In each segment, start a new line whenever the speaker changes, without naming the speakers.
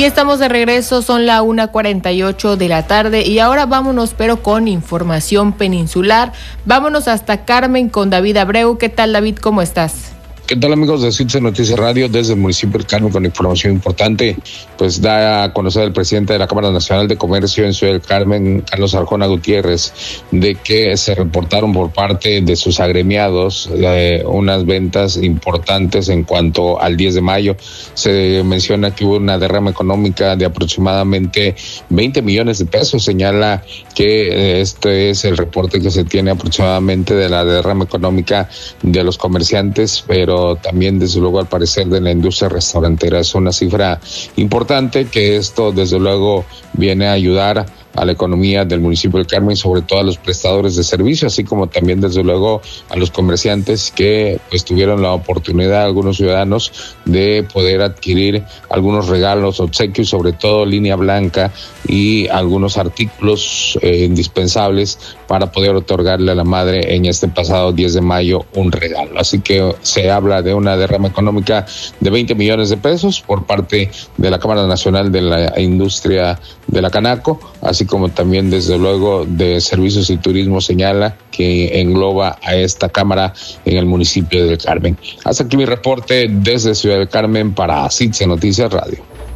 Y estamos de regreso, son la 1:48 de la tarde y ahora vámonos, pero con información peninsular. Vámonos hasta Carmen con David Abreu. ¿Qué tal, David? ¿Cómo estás?
¿Qué tal, amigos de CIPSE Noticias Radio? Desde el municipio del Carmen con información importante, pues da a conocer el presidente de la Cámara Nacional de Comercio en Ciudad del Carmen, Carlos Arjona Gutiérrez, de que se reportaron por parte de sus agremiados unas ventas importantes en cuanto al 10 de mayo. Se menciona que hubo una derrama económica de aproximadamente 20 millones de pesos. Señala que este es el reporte que se tiene aproximadamente de la derrama económica de los comerciantes, pero también desde luego al parecer de la industria restaurantera. Es una cifra importante que esto desde luego viene a ayudar a la economía del municipio del Carmen, sobre todo a los prestadores de servicios, así como también desde luego a los comerciantes que pues tuvieron la oportunidad, algunos ciudadanos, de poder adquirir algunos regalos, obsequios, sobre todo línea blanca y algunos artículos indispensables para poder otorgarle a la madre en este pasado 10 de mayo un regalo. Así que se habla de una derrama económica de 20 millones de pesos por parte de la Cámara Nacional de la Industria de la Canaco, así como también desde luego de Servicios y Turismo. Señala que engloba a esta cámara en el municipio del Carmen. Hasta aquí mi reporte desde Ciudad del Carmen para CIPSE Noticias Radio.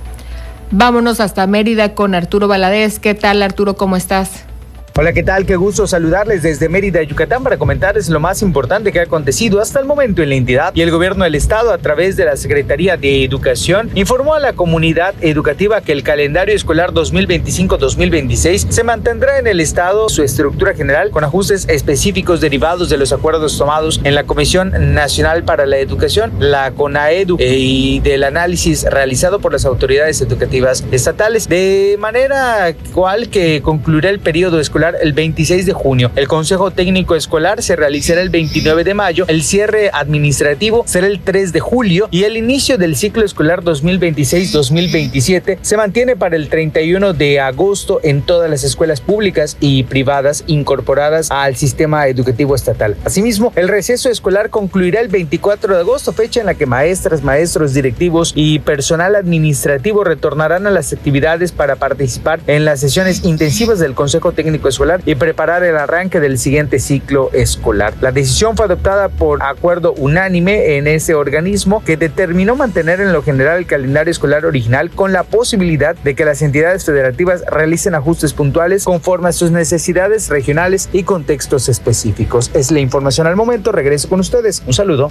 Vámonos hasta Mérida con Arturo Valadez. ¿Qué tal, Arturo? ¿Cómo estás?
Hola, ¿qué tal? Qué gusto saludarles desde Mérida, Yucatán, para comentarles lo más importante que ha acontecido hasta el momento en la entidad. Y el gobierno del estado, a través de la Secretaría de Educación, informó a la comunidad educativa que el calendario escolar 2025-2026 se mantendrá en el estado su estructura general, con ajustes específicos derivados de los acuerdos tomados en la Comisión Nacional para la Educación, la CONAEDU, y del análisis realizado por las autoridades educativas estatales, de manera cual que concluirá el periodo escolar el 26 de junio. El Consejo Técnico Escolar se realizará el 29 de mayo, el cierre administrativo será el 3 de julio y el inicio del ciclo escolar 2026-2027 se mantiene para el 31 de agosto en todas las escuelas públicas y privadas incorporadas al sistema educativo estatal. Asimismo, el receso escolar concluirá el 24 de agosto, fecha en la que maestras, maestros, directivos y personal administrativo retornarán a las actividades para participar en las sesiones intensivas del Consejo Técnico Escolar y preparar el arranque del siguiente ciclo escolar. La decisión fue adoptada por acuerdo unánime en ese organismo, que determinó mantener en lo general el calendario escolar original, con la posibilidad de que las entidades federativas realicen ajustes puntuales conforme a sus necesidades regionales y contextos específicos. Es la información al momento. Regreso con ustedes. Un saludo.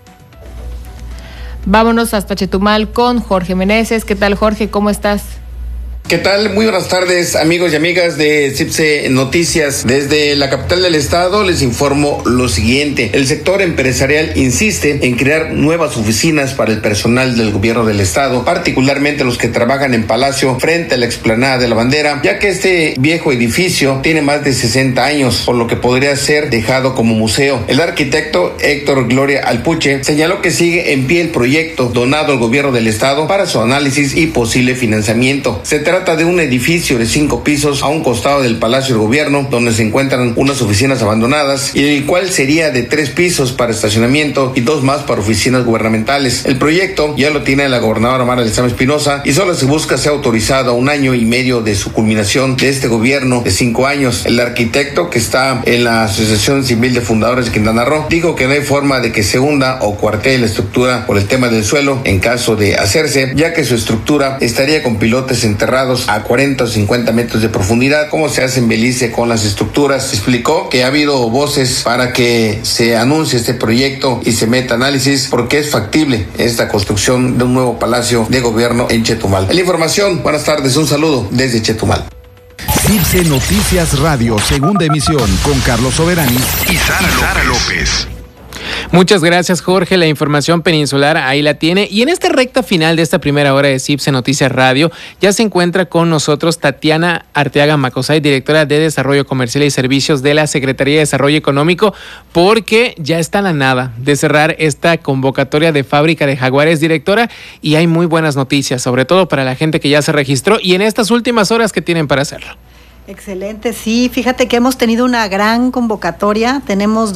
Vámonos hasta Chetumal con Jorge Meneses. ¿Qué tal, Jorge? ¿Cómo estás?
¿Qué tal? Muy buenas tardes, amigos y amigas de CIPSE Noticias. Desde la capital del estado les informo lo siguiente. El sector empresarial insiste en crear nuevas oficinas para el personal del gobierno del estado, particularmente los que trabajan en Palacio frente a la explanada de la Bandera, ya que este viejo edificio tiene más de 60 años, por lo que podría ser dejado como museo. El arquitecto Héctor Gloria Alpuche señaló que sigue en pie el proyecto donado al gobierno del estado para su análisis y posible financiamiento. Se trata de un edificio de 5 pisos a un costado del Palacio del Gobierno, donde se encuentran unas oficinas abandonadas, y el cual sería de 3 pisos para estacionamiento y 2 más para oficinas gubernamentales. El proyecto ya lo tiene la gobernadora Mara Lezama Espinosa y solo se busca ser autorizado a 1 año y medio de su culminación de este gobierno de 5 años. El arquitecto, que está en la Asociación Civil de Fundadores de Quintana Roo, dijo que no hay forma de que se hunda o cuartee la estructura por el tema del suelo en caso de hacerse, ya que su estructura estaría con pilotes enterrados a 40 o 50 metros de profundidad, como se hace en Belice con las estructuras. Explicó que ha habido voces para que se anuncie este proyecto y se meta análisis, porque es factible esta construcción de un nuevo palacio de gobierno en Chetumal. La información, buenas tardes, un saludo desde Chetumal.
CIPSE Noticias Radio, segunda emisión, con Carlos Soberani y Sara López.
Muchas gracias, Jorge. La información peninsular ahí la tiene. Y en esta recta final de esta primera hora de CIPSE Noticias Radio, ya se encuentra con nosotros Tatiana Arteaga Macosay, directora de Desarrollo Comercial y Servicios de la Secretaría de Desarrollo Económico, porque ya está a la nada de cerrar esta convocatoria de fábrica de jaguares, directora, y hay muy buenas noticias, sobre todo para la gente que ya se registró y en estas últimas horas que tienen para hacerlo.
Excelente, sí, fíjate que hemos tenido una gran convocatoria, tenemos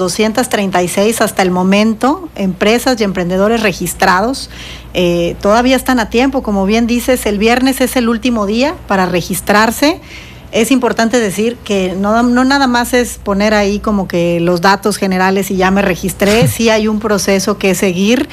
236 hasta el momento, empresas y emprendedores registrados, todavía están a tiempo, como bien dices, el viernes es el último día para registrarse. Es importante decir que no nada más es poner ahí como que los datos generales y ya me registré, sí hay un proceso que seguir.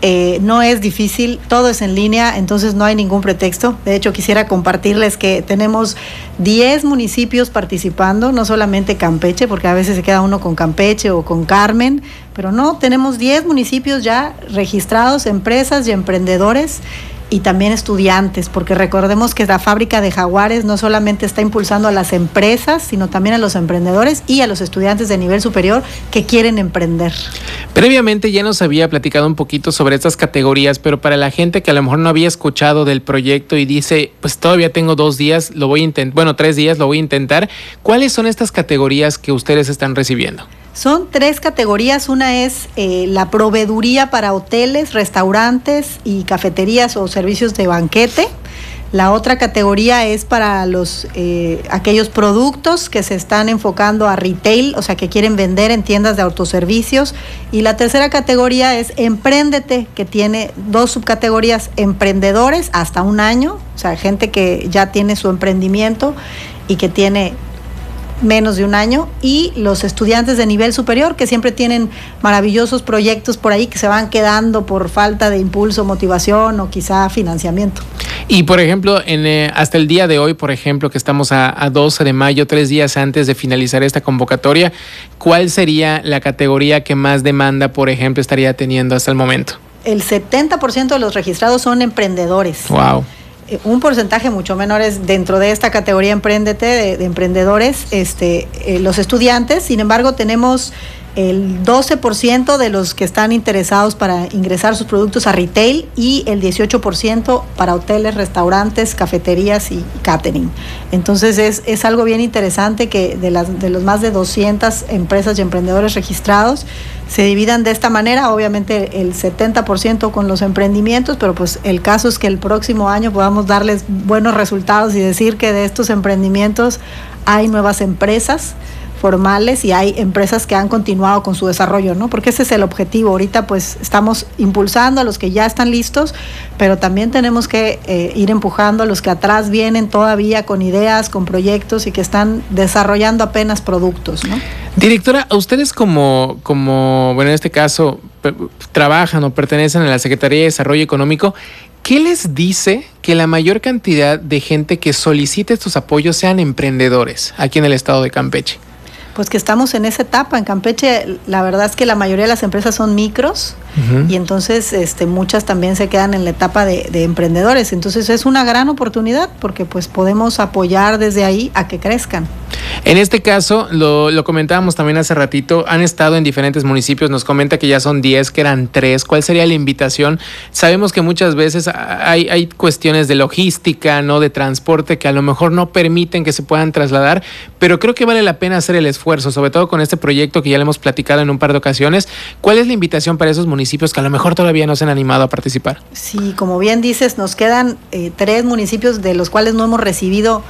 No es difícil, todo es en línea, entonces no hay ningún pretexto. De hecho, quisiera compartirles que tenemos 10 municipios participando, no solamente Campeche, porque a veces se queda uno con Campeche o con Carmen, pero no, tenemos 10 municipios ya registrados, empresas y emprendedores, y también estudiantes, porque recordemos que la fábrica de Jaguares no solamente está impulsando a las empresas, sino también a los emprendedores y a los estudiantes de nivel superior que quieren emprender.
Previamente ya nos había platicado un poquito sobre estas categorías, pero para la gente que a lo mejor no había escuchado del proyecto y dice, pues todavía tengo 2 días, lo voy a intentar, bueno, 3 días lo voy a intentar, ¿cuáles son estas categorías que ustedes están recibiendo?
Son 3 categorías, una es la proveeduría para hoteles, restaurantes y cafeterías o servicios de banquete. La otra categoría es para aquellos productos que se están enfocando a retail, o sea, que quieren vender en tiendas de autoservicios. Y la tercera categoría es Empréndete, que tiene 2 subcategorías, emprendedores hasta 1 año, o sea, gente que ya tiene su emprendimiento y que tiene menos de 1 año, y los estudiantes de nivel superior que siempre tienen maravillosos proyectos por ahí que se van quedando por falta de impulso, motivación o quizá financiamiento.
Y por ejemplo, hasta el día de hoy, por ejemplo, que estamos a 12 de mayo, 3 días antes de finalizar esta convocatoria, ¿cuál sería la categoría que más demanda, por ejemplo, estaría teniendo hasta el momento? El
70% de los registrados son emprendedores.
Wow.
Un porcentaje mucho menor es dentro de esta categoría Empréndete de emprendedores, los estudiantes. Sin embargo, tenemos el 12% de los que están interesados para ingresar sus productos a retail y el 18% para hoteles, restaurantes, cafeterías y catering. Entonces es algo bien interesante que de los más de 200 empresas y emprendedores registrados se dividan de esta manera, obviamente el 70% con los emprendimientos, pero pues el caso es que el próximo año podamos darles buenos resultados y decir que de estos emprendimientos hay nuevas empresas formales y hay empresas que han continuado con su desarrollo, ¿no? Porque ese es el objetivo. Ahorita pues estamos impulsando a los que ya están listos, pero también tenemos que ir empujando a los que atrás vienen todavía con ideas, con proyectos y que están desarrollando apenas productos, ¿no?
Directora, ustedes como bueno, en este caso trabajan o pertenecen a la Secretaría de Desarrollo Económico, ¿qué les dice que la mayor cantidad de gente que solicite estos apoyos sean emprendedores aquí en el estado de Campeche?
Pues que estamos en esa etapa. En Campeche la verdad es que la mayoría de las empresas son micros, y entonces muchas también se quedan en la etapa de emprendedores. Entonces es una gran oportunidad porque pues podemos apoyar desde ahí a que crezcan.
En este caso, lo comentábamos también hace ratito, han estado en diferentes municipios, nos comenta que ya son 10, que eran 3. ¿Cuál sería la invitación? Sabemos que muchas veces hay cuestiones de logística, ¿no?, de transporte que a lo mejor no permiten que se puedan trasladar, pero creo que vale la pena hacer el esfuerzo, sobre todo con este proyecto que ya le hemos platicado en un par de ocasiones. ¿Cuál es la invitación para esos municipios que a lo mejor todavía no se han animado a participar?
Sí, como bien dices, nos quedan 3 municipios de los cuales no hemos recibido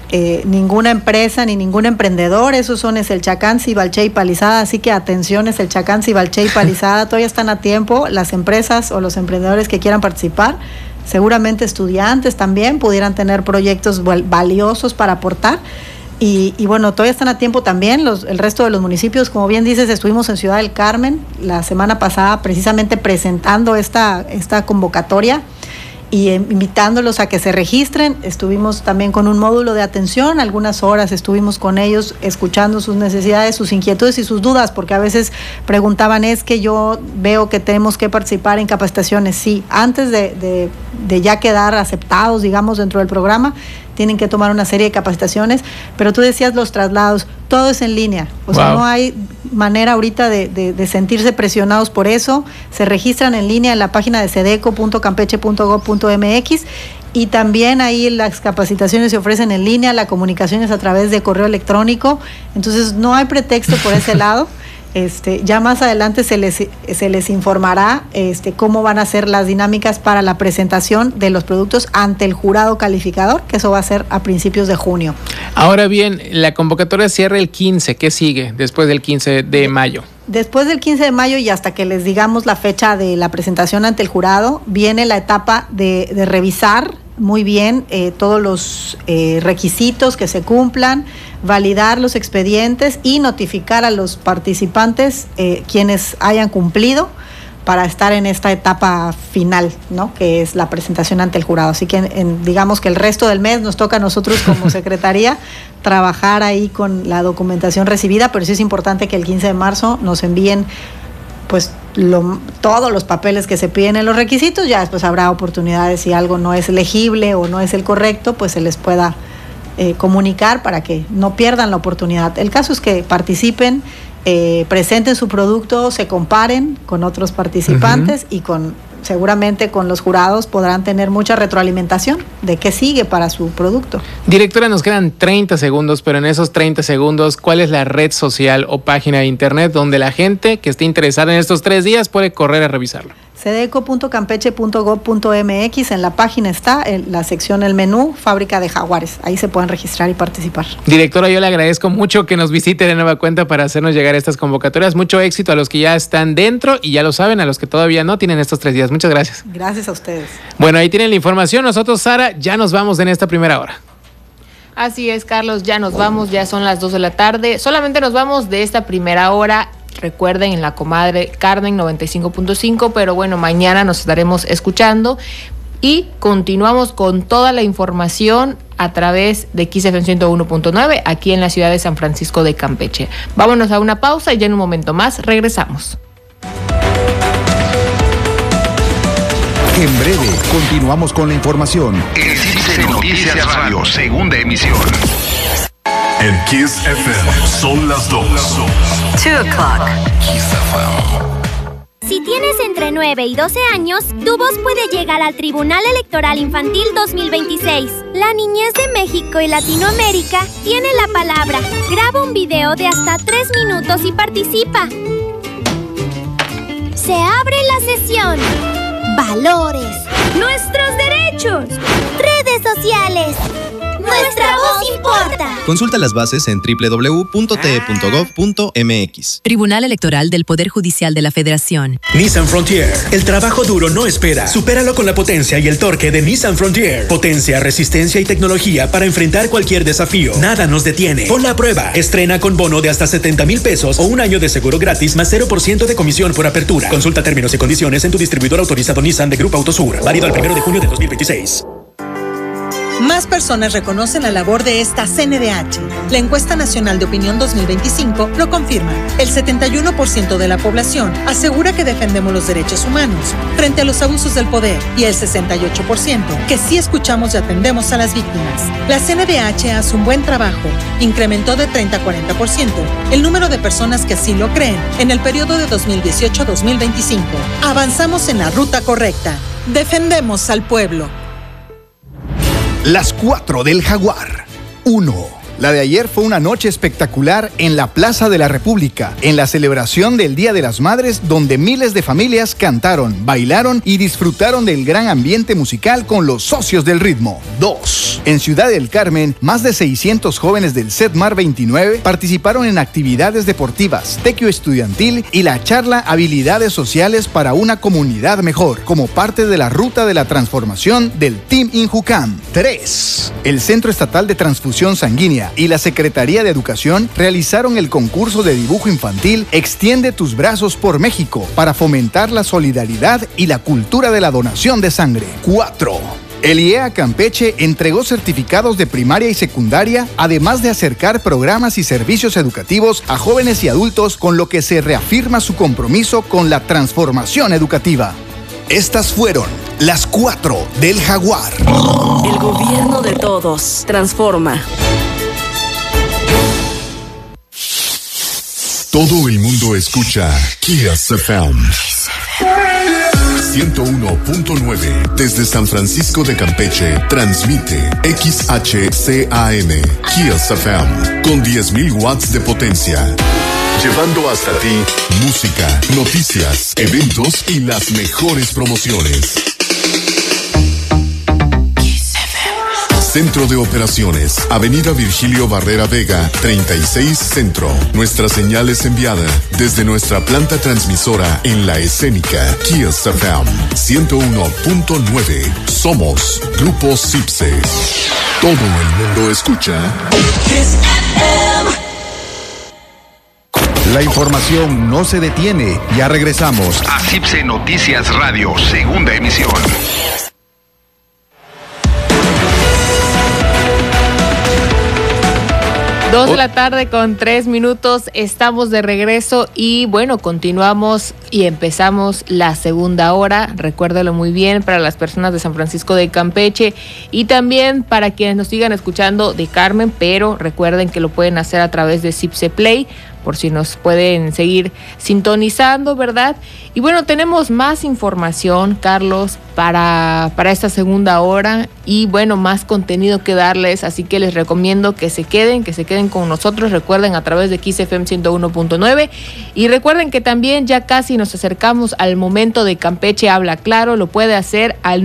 ninguna empresa ni ningún emprendedor. Esos son el Chacán, Balché y Palizada, así que atención, es el Chacán, Balché y Palizada, todavía están a tiempo las empresas o los emprendedores que quieran participar. Seguramente estudiantes también pudieran tener proyectos valiosos para aportar. Y bueno, todavía están a tiempo también el resto de los municipios. Como bien dices, estuvimos en Ciudad del Carmen la semana pasada precisamente presentando esta convocatoria y invitándolos a que se registren. Estuvimos también con un módulo de atención, algunas horas estuvimos con ellos escuchando sus necesidades, sus inquietudes y sus dudas, porque a veces preguntaban, es que yo veo que tenemos que participar en capacitaciones. Sí, antes de ya quedar aceptados, digamos, dentro del programa, tienen que tomar una serie de capacitaciones, pero tú decías los traslados, todo es en línea, o sea, no hay manera ahorita de sentirse presionados por eso. Se registran en línea en la página de sedeco.campeche.gov.mx y también ahí las capacitaciones se ofrecen en línea, la comunicación es a través de correo electrónico, entonces no hay pretexto por ese lado. Ya más adelante se les informará cómo van a ser las dinámicas para la presentación de los productos ante el jurado calificador, que eso va a ser a principios de junio.
Ahora bien, la convocatoria cierra el 15, ¿qué sigue después del 15 de mayo?
Después del 15 de mayo y hasta que les digamos la fecha de la presentación ante el jurado, viene la etapa de revisar muy bien todos los requisitos que se cumplan, validar los expedientes y notificar a los participantes quienes hayan cumplido para estar en esta etapa final, ¿no? Que es la presentación ante el jurado. Así que digamos que el resto del mes nos toca a nosotros como secretaría trabajar ahí con la documentación recibida, pero sí es importante que el 15 de marzo nos envíen pues todos los papeles que se piden en los requisitos. Ya después habrá oportunidades, si algo no es legible o no es el correcto, pues se les pueda comunicar para que no pierdan la oportunidad. El caso es que participen, presenten su producto, se comparen con otros participantes y seguramente con los jurados podrán tener mucha retroalimentación de qué sigue para su producto.
Directora, nos quedan 30 segundos, pero en esos 30 segundos, ¿cuál es la red social o página de internet donde la gente que esté interesada en estos 3 días puede correr a revisarlo?
sedeco.campeche.gov.mx, en la página está en la sección, el menú, Fábrica de Jaguares. Ahí se pueden registrar y participar.
Directora, yo le agradezco mucho que nos visite de nueva cuenta para hacernos llegar estas convocatorias. Mucho éxito a los que ya están dentro y ya lo saben, a los que todavía no tienen estos 3 días. Muchas gracias.
Gracias a ustedes.
Bueno, ahí tienen la información. Nosotros, Sara, ya nos vamos en esta primera hora.
Así es, Carlos, ya nos vamos, ya son las 2 de la tarde. Solamente nos vamos de esta primera hora. Recuerden, en la comadre Carmen 95.5, pero bueno, mañana nos estaremos escuchando y continuamos con toda la información a través de XFM 101.9 aquí en la ciudad de San Francisco de Campeche. Vámonos a una pausa y ya en un momento más regresamos.
En breve, continuamos con la información.
En CIPSE Noticias Radio, segunda emisión. En Kiss FM son las 2.
2 o'clock.
Kiss FM.
Si tienes entre 9 y 12 años, tu voz puede llegar al Tribunal Electoral Infantil 2026. La niñez de México y Latinoamérica tiene la palabra. Graba un video de hasta 3 minutos y participa. Se abre la sesión. Valores. Nuestros derechos. Redes sociales. Nuestra voz importa.
Consulta las bases en www.te.gov.mx.
Tribunal Electoral del Poder Judicial de la Federación.
Nissan Frontier. El trabajo duro no espera. Supéralo con la potencia y el torque de Nissan Frontier. Potencia, resistencia y tecnología para enfrentar cualquier desafío. Nada nos detiene. Ponla a prueba. Estrena con bono de hasta 70,000 pesos o un año de seguro gratis más 0% de comisión por apertura. Consulta términos y condiciones en tu distribuidor autorizado Nissan de Grupo Autosur. Válido al 1 de junio de 2026.
Más personas reconocen la labor de esta CNDH. La encuesta nacional de opinión 2025 lo confirma. El 71% de la población asegura que defendemos los derechos humanos frente a los abusos del poder y el 68% que sí escuchamos y atendemos a las víctimas. La CNDH hace un buen trabajo. Incrementó de 30 a 40% el número de personas que así lo creen en el periodo de 2018 a 2025. Avanzamos en la ruta correcta. Defendemos al pueblo.
Las 4 del Jaguar. 1. La de ayer fue una noche espectacular en la Plaza de la República, en la celebración del Día de las Madres, donde miles de familias cantaron, bailaron y disfrutaron del gran ambiente musical con los socios del ritmo. 2. En Ciudad del Carmen, más de 600 jóvenes del CEDMAR 29 participaron en actividades deportivas, tequio estudiantil y la charla Habilidades Sociales para una Comunidad Mejor, como parte de la ruta de la transformación del Team Injucam. 3. El Centro Estatal de Transfusión Sanguínea y la Secretaría de Educación realizaron el concurso de dibujo infantil Extiende tus brazos por México para fomentar la solidaridad y la cultura de la donación de sangre. 4. El IEA Campeche entregó certificados de primaria y secundaria, además de acercar programas y servicios educativos a jóvenes y adultos, con lo que se reafirma su compromiso con la transformación educativa. Estas fueron las 4 del Jaguar.
El gobierno de todos transforma.
Todo el mundo escucha Kiss FM 101.9 desde San Francisco de Campeche. Transmite XHCAM Kiss FM con 10,000 watts de potencia. llevando hasta ti música, noticias, eventos y las mejores promociones. Centro de Operaciones, Avenida Virgilio Barrera Vega, 36 Centro. Nuestra señal es enviada desde nuestra planta transmisora en La Escénica, Kiss FM 101.9. Somos Grupo CIPSE. Todo el mundo escucha Kiss FM.
La información no se detiene. Ya regresamos
a CIPSE Noticias Radio, segunda emisión.
2 de la tarde con 3 minutos, estamos de regreso y bueno, continuamos y empezamos la segunda hora. Recuérdalo muy bien para las personas de San Francisco de Campeche y también para quienes nos sigan escuchando de Carmen, pero recuerden que lo pueden hacer a través de CIPSE Play, por si nos pueden seguir sintonizando, ¿verdad? Y bueno, tenemos más información, Carlos, para esta segunda hora y bueno, más contenido que darles, así que les recomiendo que se queden con nosotros, recuerden a través de Kiss FM 101.9 y recuerden que también ya casi nos acercamos al momento de Campeche Habla Claro, lo puede hacer al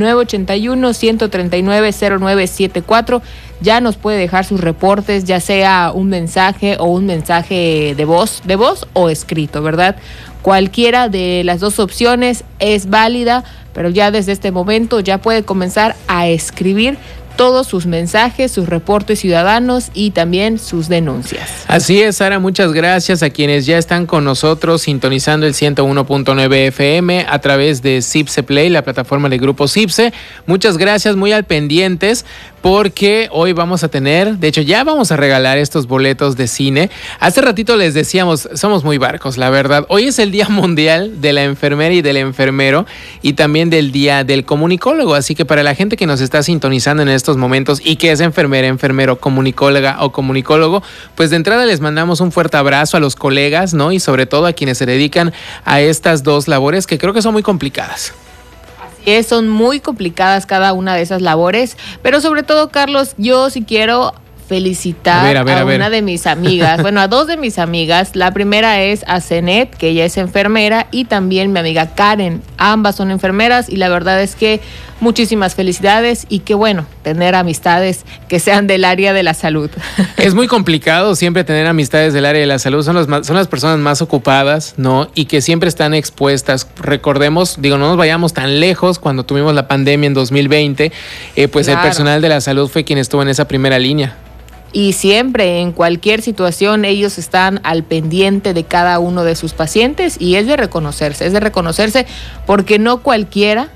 981-139-0974, ya nos puede dejar sus reportes, ya sea un mensaje o un mensaje de voz o escrito, ¿verdad? Cualquiera de las dos opciones es válida, pero ya desde este momento ya puede comenzar a escribir todos sus mensajes, sus reportes ciudadanos y también sus denuncias.
Así es, Sara, muchas gracias a quienes ya están con nosotros sintonizando el 101.9 FM a través de CIPSE Play, la plataforma del Grupo CIPSE. Muchas gracias, muy al pendientes, porque hoy vamos a tener, de hecho ya vamos a regalar estos boletos de cine. Hace ratito les decíamos, somos muy barcos, la verdad. Hoy es el Día Mundial de la Enfermera y del Enfermero y también del Día del Comunicólogo, así que para la gente que nos está sintonizando en estos momentos y que es enfermera, enfermero, comunicóloga o comunicólogo, pues de entrada les mandamos un fuerte abrazo a los colegas, ¿no? Y sobre todo a quienes se dedican a estas dos labores que creo que son muy complicadas.
Así es, son muy complicadas cada una de esas labores, pero sobre todo, Carlos, yo sí quiero felicitar a una de mis amigas, bueno, a dos de mis amigas. La primera es a Zenet, que ella es enfermera, y también mi amiga Karen, ambas son enfermeras y la verdad es que muchísimas felicidades y qué bueno tener amistades que sean del área de la salud.
Es muy complicado siempre tener amistades del área de la salud, son las personas más ocupadas, ¿no? Y que siempre están expuestas. Recordemos, no nos vayamos tan lejos, cuando tuvimos la pandemia en 2020, pues claro, el personal de la salud fue quien estuvo en esa primera línea.
Y siempre, en cualquier situación, ellos están al pendiente de cada uno de sus pacientes y es de reconocerse porque no cualquiera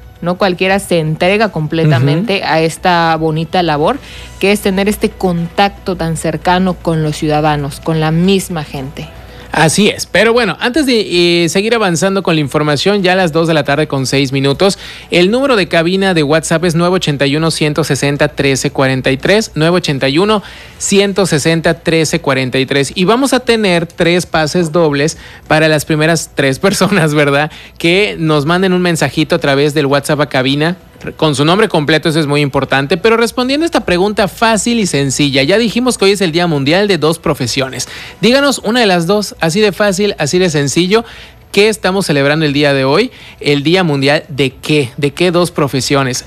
se entrega completamente a esta bonita labor que es tener este contacto tan cercano con los ciudadanos, con la misma gente.
Así es, pero bueno, antes de seguir avanzando con la información, ya a las 2 de la tarde con 6 minutos, el número de cabina de WhatsApp es 981-160-1343, 981-160-1343, y vamos a tener 3 pases dobles para las primeras 3 personas, ¿verdad? Que nos manden un mensajito a través del WhatsApp a cabina, con su nombre completo, eso es muy importante, pero respondiendo a esta pregunta fácil y sencilla. Ya dijimos que hoy es el Día Mundial de 2 profesiones. Díganos una de las dos, así de fácil, así de sencillo. ¿Qué estamos celebrando el día de hoy? El Día Mundial ¿de qué? ¿De qué 2 profesiones?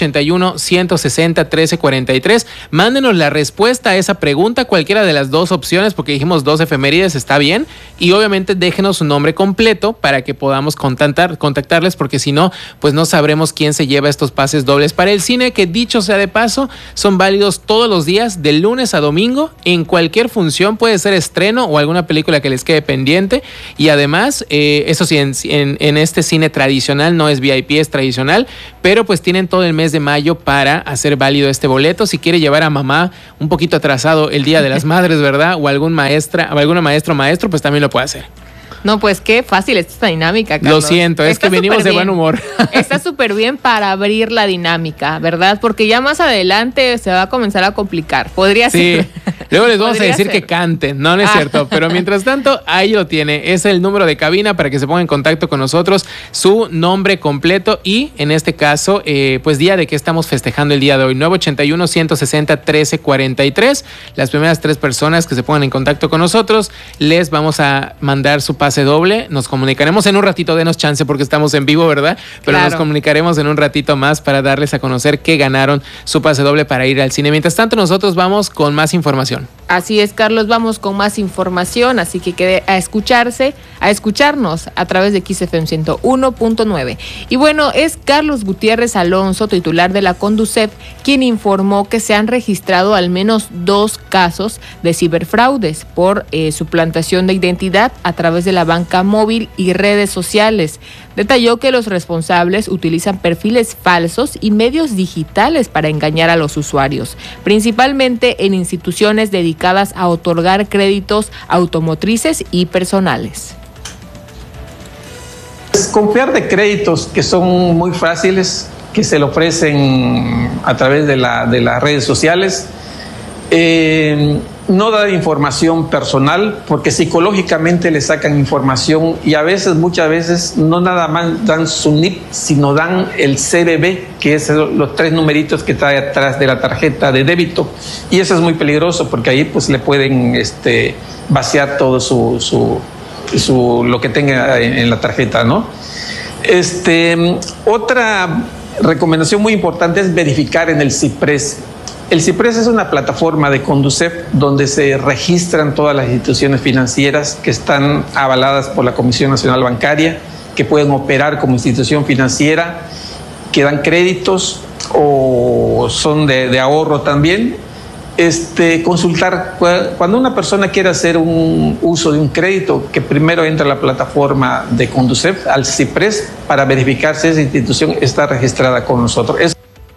981-160-1343. Mándenos la respuesta a esa pregunta, cualquiera de las 2 opciones, porque dijimos 2 efemérides, está bien. Y obviamente déjenos su nombre completo para que podamos contactarles, porque si no, pues no sabremos quién se lleva estos pases dobles para el cine, que dicho sea de paso, son válidos todos los días, de lunes a domingo, en cualquier función, puede ser estreno o alguna película que les quede pendiente. Y además, eso sí, en este cine tradicional, no es VIP, es tradicional, pero pues tienen todo el mes de mayo para hacer válido este boleto. Si quiere llevar a mamá un poquito atrasado el Día de las Madres, ¿verdad? O alguna maestra o maestro, pues también lo puede hacer.
No, pues qué fácil es esta dinámica, Carlos.
Lo siento, es que venimos de buen humor.
Está súper bien para abrir la dinámica, ¿verdad? Porque ya más adelante se va a comenzar a complicar. Podría ser.
Sí, Luego les vamos a decir que canten, no es cierto, pero mientras tanto, ahí lo tiene, es el número de cabina para que se ponga en contacto con nosotros, su nombre completo y en este caso, pues día de que estamos festejando el día de hoy, 981-160-1343, las primeras 3 personas que se pongan en contacto con nosotros, les vamos a mandar su pase doble, nos comunicaremos en un ratito, denos chance porque estamos en vivo, ¿verdad? Pero nos comunicaremos en un ratito más para darles a conocer que ganaron su pase doble para ir al cine. Mientras tanto, nosotros vamos con más información.
Así es, Carlos, vamos con más información, así que quede a escucharnos a través de XFM 101.9. Y bueno, es Carlos Gutiérrez Alonso, titular de la Conducef, quien informó que se han registrado al menos 2 casos de ciberfraudes por suplantación de identidad a través de la banca móvil y redes sociales. Detalló que los responsables utilizan perfiles falsos y medios digitales para engañar a los usuarios, principalmente en instituciones dedicadas a otorgar créditos automotrices y personales.
Confiar de créditos que son muy fáciles, que se le ofrecen a través de las redes sociales, no da información personal porque psicológicamente le sacan información y muchas veces no nada más dan su NIP, sino dan el CBB, que es los 3 numeritos que trae atrás de la tarjeta de débito, y eso es muy peligroso porque ahí pues le pueden vaciar todo lo que tenga en la tarjeta, ¿no? Otra recomendación muy importante es verificar en el CIPRES. El CIPRES es una plataforma de Conducef donde se registran todas las instituciones financieras que están avaladas por la Comisión Nacional Bancaria, que pueden operar como institución financiera, que dan créditos o son de ahorro también. Consultar cuando una persona quiere hacer un uso de un crédito, que primero entra a la plataforma de Conducef, al CIPRES, para verificar si esa institución está registrada con nosotros.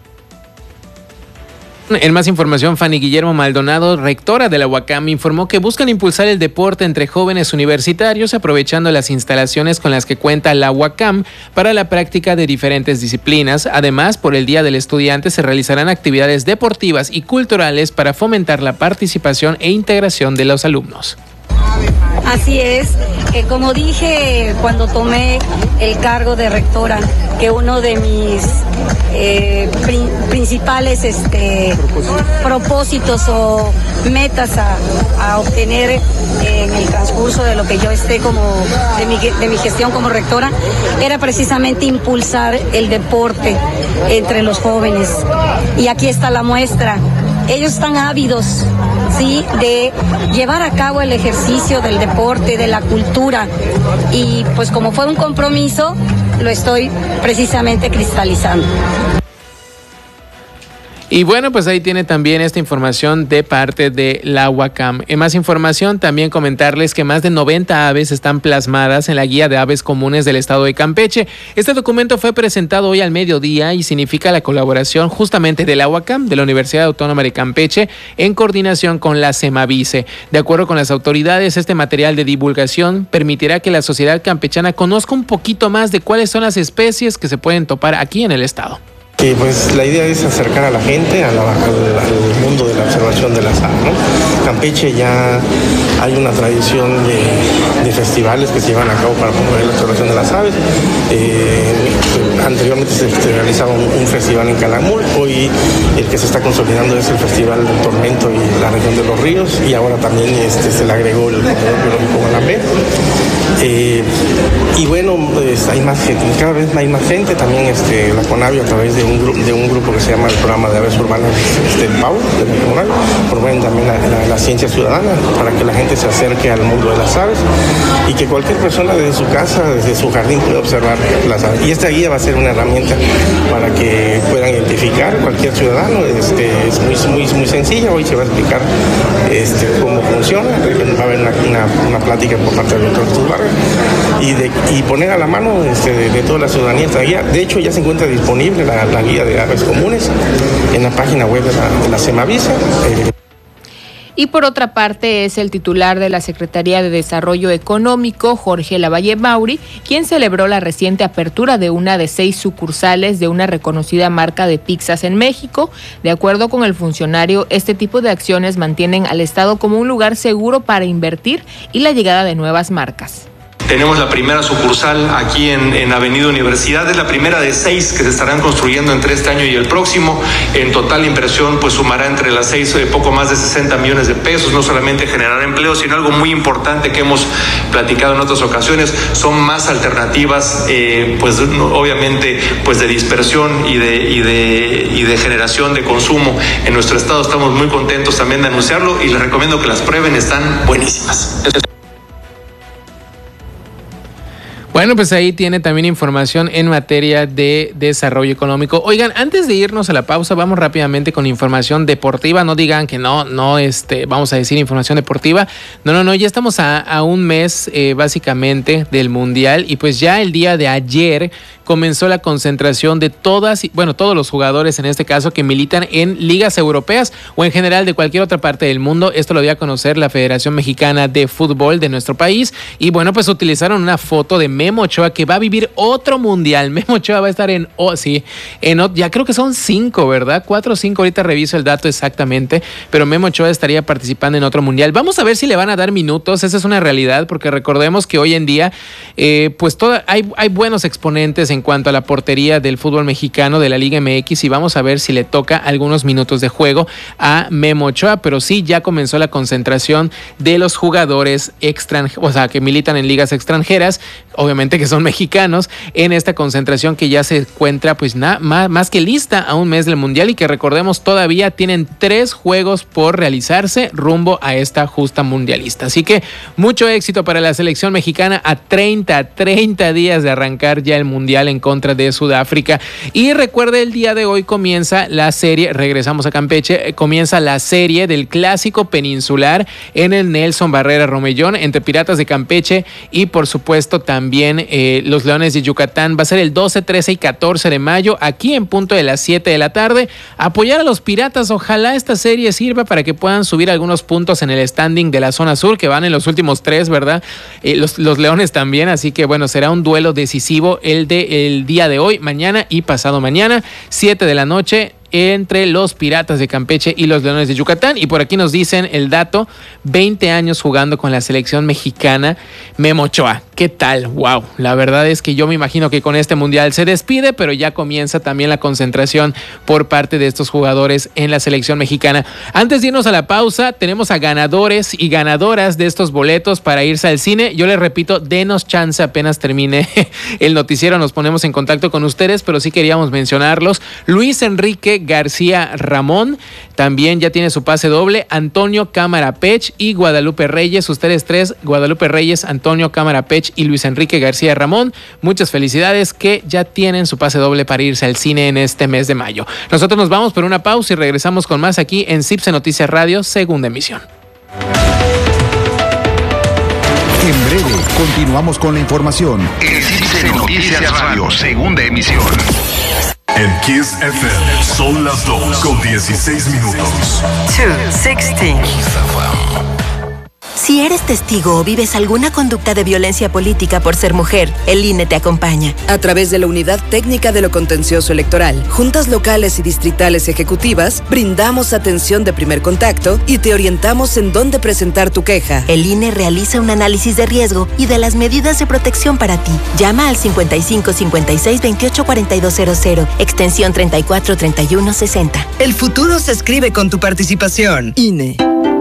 En más información, Fanny Guillermo Maldonado, rectora de la UACAM, informó que buscan impulsar el deporte entre jóvenes universitarios aprovechando las instalaciones con las que cuenta la UACAM para la práctica de diferentes disciplinas. Además, por el Día del Estudiante se realizarán actividades deportivas y culturales para fomentar la participación e integración de los alumnos.
Así es, como dije cuando tomé el cargo de rectora, que uno de mis principales propósitos o metas a obtener en el transcurso de lo que yo esté de mi gestión como rectora, era precisamente impulsar el deporte entre los jóvenes. Y aquí está la muestra. Ellos están ávidos, ¿sí?, de llevar a cabo el ejercicio del deporte, de la cultura, y pues como fue un compromiso, lo estoy precisamente cristalizando.
Y bueno, pues ahí tiene también esta información de parte de la UACAM. En más información, también comentarles que más de 90 aves están plasmadas en la Guía de Aves Comunes del Estado de Campeche. Este documento fue presentado hoy al mediodía y significa la colaboración justamente de la UACAM, de la Universidad Autónoma de Campeche, en coordinación con la Semavice. De acuerdo con las autoridades, este material de divulgación permitirá que la sociedad campechana conozca un poquito más de cuáles son las especies que se pueden topar aquí en el estado.
Pues la idea es acercar a la gente al mundo de la observación de las aves, ¿no? Campeche ya hay una tradición de festivales que se llevan a cabo para promover la observación de las aves. Anteriormente se realizaba un festival en Calamul, hoy el que se está consolidando es el Festival del Tormento y la región de los ríos, y ahora también se le agregó el Corredor Biológico Gualamé. Y bueno, pues hay más gente, cada vez hay más gente. También la CONAVIO, a través de un grupo que se llama el Programa de Aves Urbanas del PAU, de la CONAVIO, promueven también la ciencia ciudadana para que la gente se acerque al mundo de las aves y que cualquier persona desde su casa, desde su jardín, pueda observar las aves. Y esta guía va a ser una herramienta para que puedan identificar cualquier ciudadano. Es muy sencilla. Hoy se va a explicar cómo funciona. Va a haber una plática por parte del doctor Jesús Vargas y poner a la mano de toda la ciudadanía esta guía. De hecho, ya se encuentra disponible la guía de aves comunes en la página web de la Semavice.
Y por otra parte es el titular de la Secretaría de Desarrollo Económico, Jorge Lavalle Mauri, quien celebró la reciente apertura de una de 6 sucursales de una reconocida marca de pizzas en México. De acuerdo con el funcionario, este tipo de acciones mantienen al Estado como un lugar seguro para invertir y la llegada de nuevas marcas.
Tenemos la primera sucursal aquí en Avenida Universidad, es la primera de 6 que se estarán construyendo entre este año y el próximo. En total inversión pues sumará entre las 6 poco más de 60 millones de pesos, no solamente generar empleo, sino algo muy importante que hemos platicado en otras ocasiones, son más alternativas pues obviamente pues de dispersión y de generación de consumo en nuestro estado. Estamos muy contentos también de anunciarlo y les recomiendo que las prueben, están buenísimas.
Bueno, pues ahí tiene también información en materia de desarrollo económico. Oigan, antes de irnos a la pausa, vamos rápidamente con información deportiva. No digan que no, vamos a decir información deportiva. No, ya estamos a un mes básicamente del Mundial y pues ya el día de ayer comenzó la concentración de todos los jugadores en este caso que militan en ligas europeas o en general de cualquier otra parte del mundo. Esto lo dio a conocer la Federación Mexicana de Fútbol de nuestro país y bueno, pues utilizaron una foto de Memo Ochoa que va a vivir otro mundial. Memo Ochoa va a estar ya creo que son 5, ¿verdad? 4 o 5, ahorita reviso el dato exactamente, pero Memo Ochoa estaría participando en otro mundial. Vamos a ver si le van a dar minutos, esa es una realidad, porque recordemos que hoy en día hay buenos exponentes en cuanto a la portería del fútbol mexicano de la Liga MX y vamos a ver si le toca algunos minutos de juego a Memo Ochoa, pero sí ya comenzó la concentración de los jugadores que militan en ligas extranjeras, obviamente que son mexicanos, en esta concentración que ya se encuentra pues más que lista a un mes del Mundial y que recordemos todavía tienen 3 juegos por realizarse rumbo a esta justa mundialista. Así que mucho éxito para la selección mexicana a 30 días de arrancar ya el Mundial en contra de Sudáfrica. Y recuerde, el día de hoy comienza la serie, regresamos a Campeche, comienza la serie del Clásico Peninsular en el Nelson Barrera Romellón entre Piratas de Campeche y por supuesto también los Leones de Yucatán. Va a ser el 12, 13 y 14 de mayo aquí en punto de las 7 de la tarde. Apoyar a los Piratas, ojalá esta serie sirva para que puedan subir algunos puntos en el standing de la zona sur, que van en los últimos 3, ¿verdad? Los Leones también, así que bueno, será un duelo decisivo el día de hoy, mañana y pasado mañana, 7 de la noche, entre los Piratas de Campeche y los Leones de Yucatán. Y por aquí nos dicen el dato, 20 años jugando con la selección mexicana, Memo Ochoa. ¿Qué tal? Wow, la verdad es que yo me imagino que con este mundial se despide, pero ya comienza también la concentración por parte de estos jugadores en la selección mexicana. Antes de irnos a la pausa, tenemos a ganadores y ganadoras de estos boletos para irse al cine. Yo les repito, denos chance, apenas termine el noticiero, nos ponemos en contacto con ustedes, pero sí queríamos mencionarlos. Luis Enrique García Ramón también ya tiene su pase doble, Antonio Cámara Pech y Guadalupe Reyes, ustedes 3, Guadalupe Reyes, Antonio Cámara Pech y Luis Enrique García Ramón, muchas felicidades que ya tienen su pase doble para irse al cine en este mes de mayo. Nosotros nos vamos por una pausa y regresamos con más aquí en CIPSE Noticias Radio, segunda emisión.
En breve, continuamos con la información.
En CIPSE Noticias Radio, segunda emisión. En Kiss FM son las 2:16 minutos.
2:16.
Si eres testigo o vives alguna conducta de violencia política por ser mujer, el INE te acompaña.
A través de la Unidad Técnica de lo Contencioso Electoral, juntas locales y distritales ejecutivas, brindamos atención de primer contacto y te orientamos en dónde presentar tu queja.
El INE realiza un análisis de riesgo y de las medidas de protección para ti. Llama al 55 56 28 4200, extensión 34 31 60.
El futuro se escribe con tu participación. INE.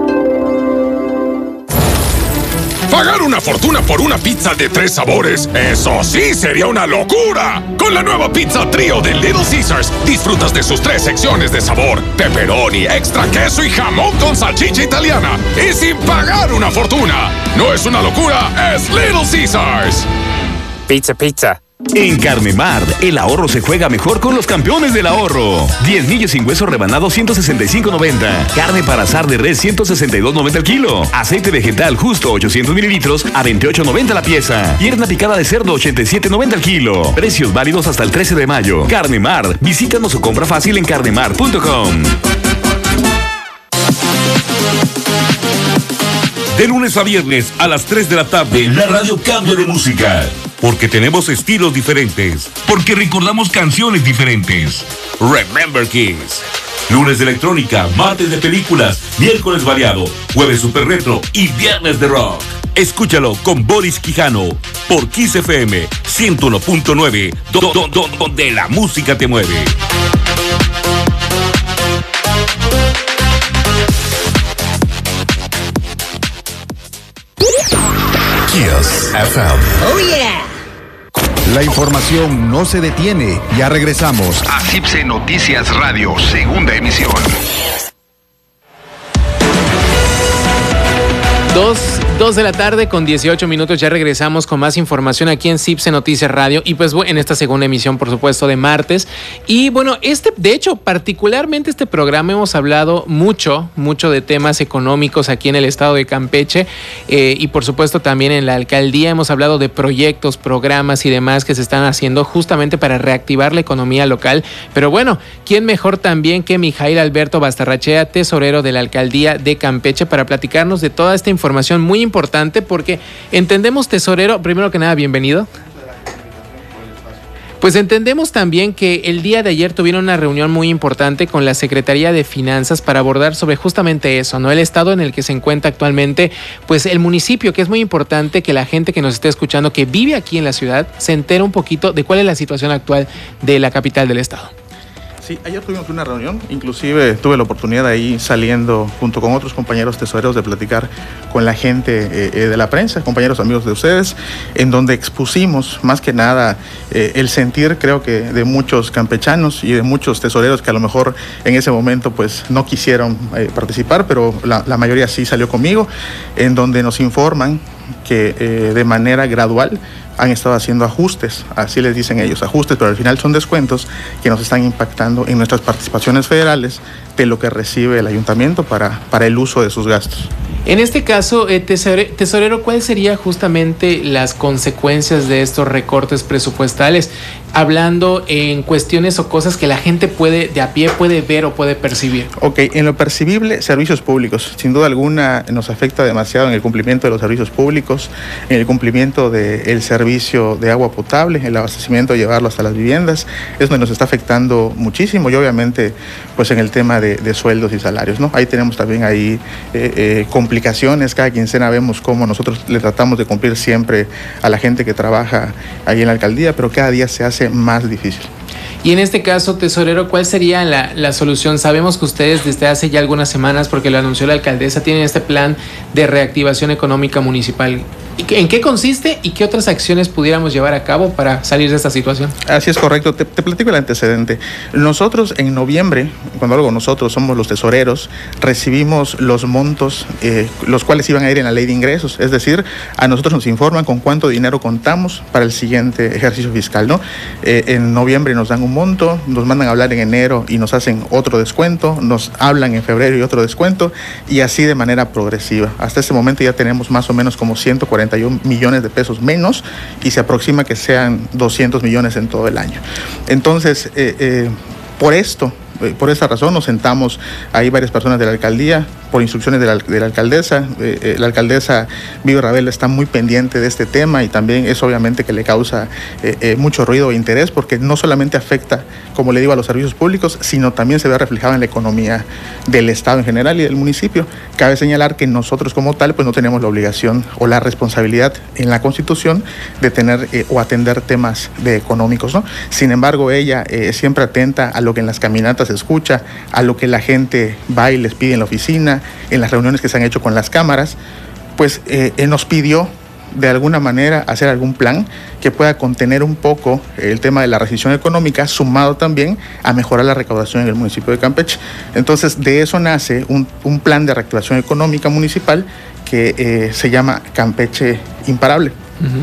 Pagar una fortuna por una pizza de 3 sabores, eso sí sería una locura. Con la nueva pizza trío de Little Caesars, disfrutas de sus 3 secciones de sabor: pepperoni, extra queso y jamón con salchicha italiana. Y sin pagar una fortuna. No es una locura, es Little Caesars.
Pizza.
En Carnemar, el ahorro se juega mejor con los campeones del ahorro. 10 millos sin hueso rebanado, 165.90. Carne para asar de res, 162.90 el kilo. Aceite vegetal justo, 800 mililitros, a 28.90 la pieza. Pierna picada de cerdo, 87.90 el kilo. Precios válidos hasta el 13 de mayo. Carnemar, visítanos o compra fácil en carnemar.com. De lunes a viernes a las 3 de la tarde, la radio cambia de música. Porque tenemos estilos diferentes. Porque recordamos canciones diferentes. Remember Kiss. Lunes de electrónica, martes de películas, miércoles variado, jueves super retro y viernes de rock. Escúchalo con Boris Quijano por Kiss FM 101.9, donde la música te mueve.
Kiss FM.
Oh yeah.
La información no se detiene. Ya regresamos
a CIPSE Noticias Radio, segunda emisión.
2 de la tarde con 18 minutos, ya regresamos con más información aquí en CIPSE Noticias Radio y pues en esta segunda emisión, por supuesto, de martes. Y bueno, de hecho, particularmente este programa hemos hablado mucho de temas económicos aquí en el estado de Campeche y por supuesto también en la alcaldía hemos hablado de proyectos, programas y demás que se están haciendo justamente para reactivar la economía local. Pero bueno, ¿quién mejor también que Mijail Alberto Bastarrachea, tesorero de la alcaldía de Campeche, para platicarnos de toda esta información muy importante? Porque entendemos, tesorero, primero que nada, bienvenido. Pues entendemos también que el día de ayer tuvieron una reunión muy importante con la Secretaría de Finanzas para abordar sobre justamente eso, ¿no? El estado en el que se encuentra actualmente, pues el municipio, que es muy importante que la gente que nos esté escuchando, que vive aquí en la ciudad, se entere un poquito de cuál es la situación actual de la capital del estado.
Sí, ayer tuvimos una reunión, inclusive tuve la oportunidad de ahí saliendo junto con otros compañeros tesoreros de platicar con la gente de la prensa, compañeros amigos de ustedes, en donde expusimos más que nada el sentir, creo que de muchos campechanos y de muchos tesoreros que a lo mejor en ese momento pues no quisieron participar, pero la mayoría sí salió conmigo, en donde nos informan que de manera gradual han estado haciendo ajustes, así les dicen ellos, ajustes, pero al final son descuentos que nos están impactando en nuestras participaciones federales de lo que recibe el ayuntamiento para el uso de sus gastos.
En este caso, tesorero, ¿cuáles serían justamente las consecuencias de estos recortes presupuestales? Hablando en cuestiones o cosas que la gente de a pie puede ver o puede percibir.
Ok, en lo percibible, servicios públicos. Sin duda alguna nos afecta demasiado en el cumplimiento de los servicios públicos, en el cumplimiento del servicio de agua potable, el abastecimiento, llevarlo hasta las viviendas. Es donde nos está afectando muchísimo y obviamente pues en el tema de sueldos y salarios, ¿no? Ahí tenemos también complicaciones. Cada quincena vemos cómo nosotros le tratamos de cumplir siempre a la gente que trabaja ahí en la alcaldía, pero cada día se hace más difícil.
Y en este caso, tesorero, ¿cuál sería la solución? Sabemos que ustedes desde hace ya algunas semanas, porque lo anunció la alcaldesa, tienen este plan de reactivación económica municipal. ¿En qué consiste y qué otras acciones pudiéramos llevar a cabo para salir de esta situación?
Así es, correcto. Te platico el antecedente. Nosotros en noviembre, cuando hablo nosotros, somos los tesoreros, recibimos los montos, los cuales iban a ir en la ley de ingresos. Es decir, a nosotros nos informan con cuánto dinero contamos para el siguiente ejercicio fiscal, ¿no? En noviembre nos dan un monto, nos mandan a hablar en enero y nos hacen otro descuento, nos hablan en febrero y otro descuento, y así de manera progresiva. Hasta este momento ya tenemos más o menos como 141 millones de pesos menos y se aproxima que sean 200 millones en todo el año. Entonces, por esta razón nos sentamos ahí varias personas de la alcaldía, por instrucciones de la alcaldesa. La alcaldesa Vivi Ravelo está muy pendiente de este tema y también es obviamente que le causa mucho ruido e interés, porque no solamente afecta, como le digo, a los servicios públicos, sino también se ve reflejado en la economía del Estado en general y del municipio. Cabe señalar que nosotros como tal pues no tenemos la obligación o la responsabilidad en la Constitución de tener o atender temas económicos, ¿no? Sin embargo, ella siempre atenta a lo que en las caminatas se escucha, a lo que la gente va y les pide en la oficina, en las reuniones que se han hecho con las cámaras, pues nos pidió de alguna manera hacer algún plan que pueda contener un poco el tema de la recesión económica, sumado también a mejorar la recaudación en el municipio de Campeche. Entonces, de eso nace un plan de reactivación económica municipal que se llama Campeche Imparable.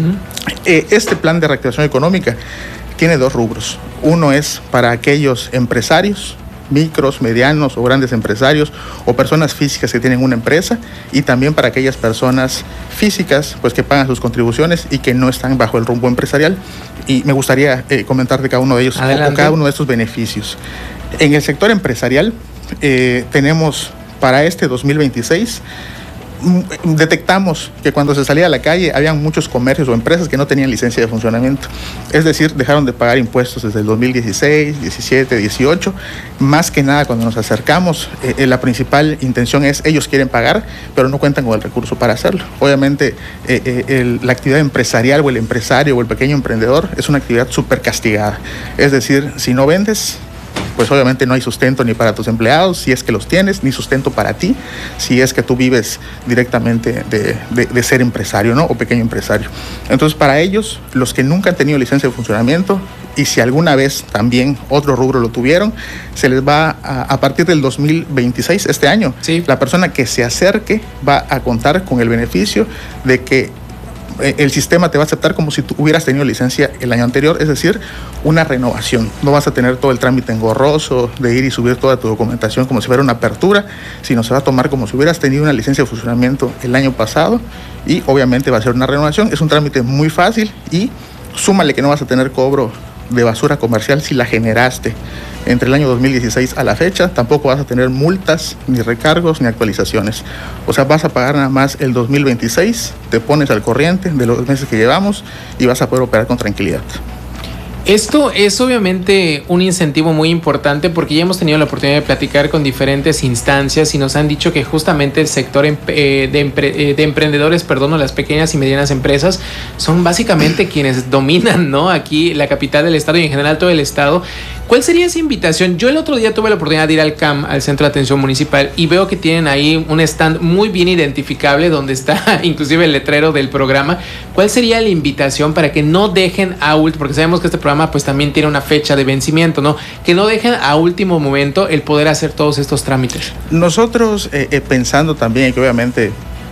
Este plan de reactivación económica tiene dos rubros. Uno es para aquellos empresarios, micros, medianos o grandes empresarios o personas físicas que tienen una empresa, y también para aquellas personas físicas pues que pagan sus contribuciones y que no están bajo el rumbo empresarial. Y me gustaría comentar de cada uno de ellos, o cada uno de estos beneficios. En el sector empresarial tenemos para este 2026 detectamos que cuando se salía a la calle habían muchos comercios o empresas que no tenían licencia de funcionamiento. Es decir, dejaron de pagar impuestos desde el 2016, 17, 18. Más que nada, cuando nos acercamos, la principal intención es ellos quieren pagar, pero no cuentan con el recurso para hacerlo. Obviamente, la actividad empresarial o el empresario o el pequeño emprendedor es una actividad súper castigada. Es decir, si no vendes, pues obviamente no hay sustento ni para tus empleados, si es que los tienes, ni sustento para ti, si es que tú vives directamente de ser empresario, ¿no? O pequeño empresario. Entonces, para ellos, los que nunca han tenido licencia de funcionamiento, y si alguna vez también otro rubro lo tuvieron, se les va a partir del 2026, este año, la persona que se acerque va a contar con el beneficio de que el sistema te va a aceptar como si tú hubieras tenido licencia el año anterior, es decir, una renovación. No vas a tener todo el trámite engorroso de ir y subir toda tu documentación como si fuera una apertura, sino se va a tomar como si hubieras tenido una licencia de funcionamiento el año pasado y obviamente va a ser una renovación. Es un trámite muy fácil y súmale que no vas a tener cobro de basura comercial si la generaste entre el año 2016 a la fecha. Tampoco vas a tener multas, ni recargos, ni actualizaciones. O sea, vas a pagar nada más el 2026, te pones al corriente de los meses que llevamos y vas a poder operar con tranquilidad.
Esto es obviamente un incentivo muy importante porque ya hemos tenido la oportunidad de platicar con diferentes instancias y nos han dicho que justamente el sector de emprendedores, o las pequeñas y medianas empresas son básicamente quienes dominan, ¿no? Aquí la capital del estado y en general todo el estado. ¿Cuál sería esa invitación? Yo el otro día tuve la oportunidad de ir al CAM, al Centro de Atención Municipal, y veo que tienen ahí un stand muy bien identificable donde está inclusive el letrero del programa. ¿Cuál sería la invitación para que no dejen a último, porque sabemos que este programa pues también tiene una fecha de vencimiento, ¿no? Que no dejen a último momento el poder hacer todos estos trámites?
Nosotros pensando también que obviamente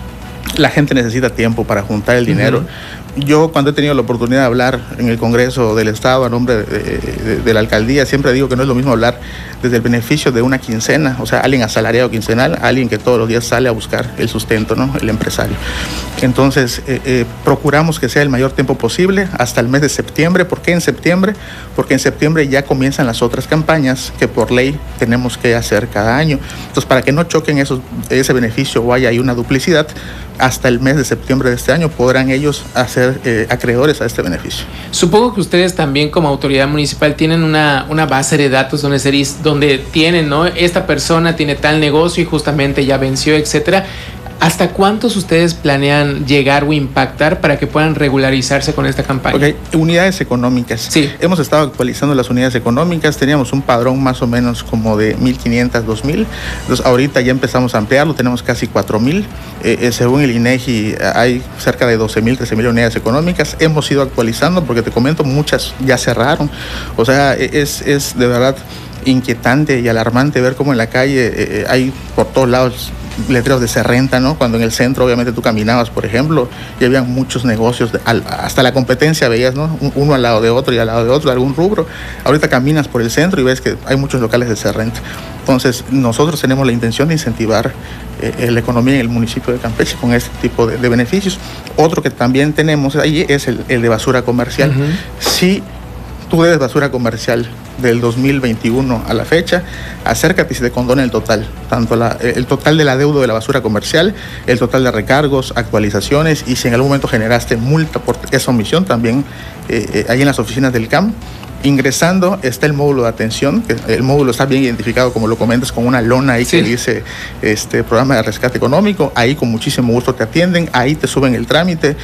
la gente necesita tiempo para juntar el dinero. Yo cuando he tenido la oportunidad de hablar en el Congreso del Estado a nombre de la alcaldía, siempre digo que no es lo mismo hablar desde el beneficio de una quincena, o sea, alguien asalariado quincenal, alguien que todos los días sale a buscar el sustento, ¿no? El empresario. Entonces, procuramos que sea el mayor tiempo posible hasta el mes de septiembre. ¿Por qué en septiembre? Porque en septiembre ya comienzan las otras campañas que por ley tenemos que hacer cada año. Entonces, para que no choquen ese beneficio o haya ahí una duplicidad, hasta el mes de septiembre de este año podrán ellos hacer acreedores a este beneficio.
Supongo que ustedes también como autoridad municipal tienen una base de datos donde tienen, ¿no? Esta persona tiene tal negocio y justamente ya venció, etcétera. ¿Hasta cuántos ustedes planean llegar o impactar para que puedan regularizarse con esta campaña?
Okay. Unidades económicas. Sí. Hemos estado actualizando las unidades económicas. Teníamos un padrón más o menos como de 1,500, 2,000. Entonces ahorita ya empezamos a ampliarlo. Tenemos casi 4,000. Según el INEGI hay cerca de 12,000, 13,000 unidades económicas. Hemos ido actualizando porque te comento, muchas ya cerraron. O sea, es de verdad inquietante y alarmante ver cómo en la calle hay por todos lados letreros de se renta, ¿no? Cuando en el centro obviamente tú caminabas, por ejemplo, y había muchos negocios, hasta la competencia veías, ¿no? Uno al lado de otro y al lado de otro, de algún rubro. Ahorita caminas por el centro y ves que hay muchos locales de se renta. Entonces, nosotros tenemos la intención de incentivar la economía en el municipio de Campeche con este tipo de beneficios. Otro que también tenemos ahí es el de basura comercial. Si tú debes basura comercial del 2021 a la fecha, acércate y se te condona el total, tanto el total de la deuda de la basura comercial, el total de recargos, actualizaciones, y si en algún momento generaste multa por esa omisión, también ahí en las oficinas del CAM. Ingresando está el módulo de atención, que el módulo está bien identificado, como lo comentas, con una lona ahí que dice programa de rescate económico. Ahí con muchísimo gusto te atienden, ahí te suben el trámite.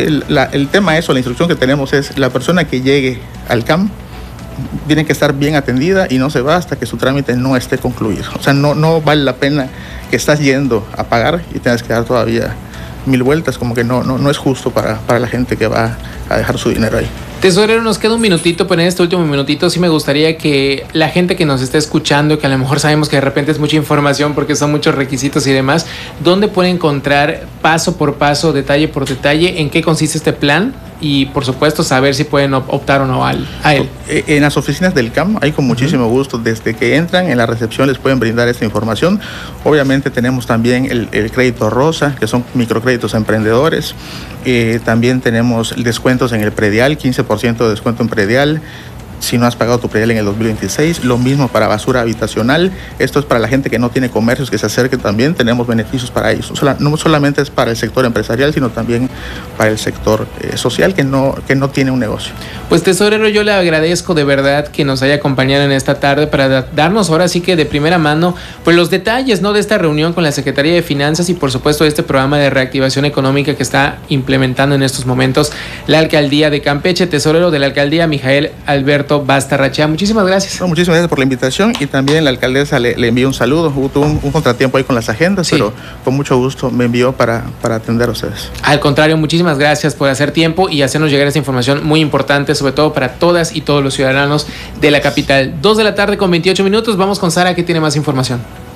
El tema la instrucción que tenemos es la persona que llegue al CAM tiene que estar bien atendida y no se va hasta que su trámite no esté concluido. O sea, no vale la pena que estás yendo a pagar y tengas que dar todavía 1000 vueltas, como que no es justo para la gente que va a dejar su dinero ahí.
Tesorero, nos queda un minutito, pero en este último minutito sí me gustaría que la gente que nos esté escuchando, que a lo mejor sabemos que de repente es mucha información porque son muchos requisitos y demás, ¿dónde puede encontrar paso por paso, detalle por detalle, en qué consiste este plan? Y por supuesto saber si pueden optar o no a él.
En las oficinas del CAM, ahí con muchísimo gusto, desde que entran en la recepción les pueden brindar esta información. Obviamente tenemos también el crédito rosa, que son microcréditos a emprendedores. También tenemos descuentos en el predial, 15% de descuento en predial. si no has pagado tu predial en el 2026. Lo mismo para basura habitacional. Esto es para la gente que no tiene comercios, que se acerque también. Tenemos beneficios para ellos. No solamente es para el sector empresarial, sino también para el sector social que no tiene un negocio.
Pues tesorero, yo le agradezco de verdad que nos haya acompañado en esta tarde para darnos ahora sí que de primera mano pues los detalles, ¿no?, de esta reunión con la Secretaría de Finanzas y por supuesto de este programa de reactivación económica que está implementando en estos momentos la Alcaldía de Campeche. Tesorero de la Alcaldía, Mijael Alberto Bastarrachea, muchísimas gracias.
No, muchísimas gracias por la invitación y también la alcaldesa le envió un saludo. Hubo un contratiempo ahí con las agendas, pero con mucho gusto me envió para atender a ustedes.
Al contrario, muchísimas gracias por hacer tiempo y hacernos llegar esta información muy importante, sobre todo para todas y todos los ciudadanos de la capital. 2 de la tarde con 28 minutos. Vamos con Sara, que tiene más información.